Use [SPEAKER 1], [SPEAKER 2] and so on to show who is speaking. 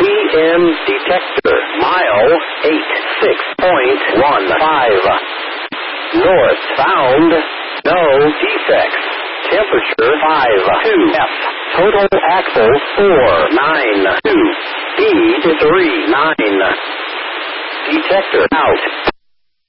[SPEAKER 1] PM detector. Mile 86.15. Northbound. No defects. Temperature 52 F. Total axle 492. Speed 39. Detector out.